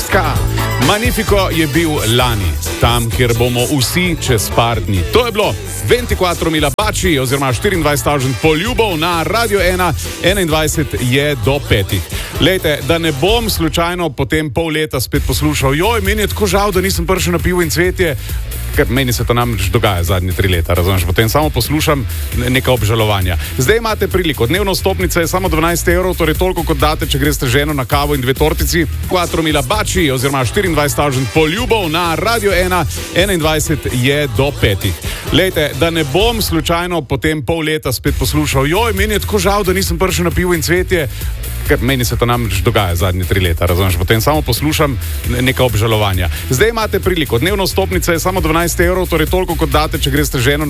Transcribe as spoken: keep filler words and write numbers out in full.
Ska. Magnifico je bil lani, tam, kjer bomo vsi čez par dni. To je bilo dvajset mila bači oziroma štiriindvajset tisoč poljubov na Radio ena, enaindvajset je do petih. Lejte, da ne bom slučajno potem pol leta spet poslušal, joj, meni je tako žal, da nisem prišel na pivo in cvetje, ker meni se to namreč dogaja zadnje tri leta, razumeš, potem samo poslušam neka obžalovanja. Zdaj imate priliko, dnevna vstopnica je samo dvanajst evrov, torej toliko kot date, če greste ženo na kavo in dve tortici, dvajset mila bači oziroma štiriindvajset tisoč poljubov na Radio ena, enaindvajset je do petih. Lejte, da ne bom slučajno potem pol leta spet poslušal, joj, meni je tako žal, da nisem prišel na pivo in cvetje, ker meni se to namreč dogaja zadnje tri leta, razumeš, potem samo poslušam neka obžalovanja. Zdaj imate priliko, dnevna vstopnica je samo dvanajst evrov, torej toliko kot date, če greste ženo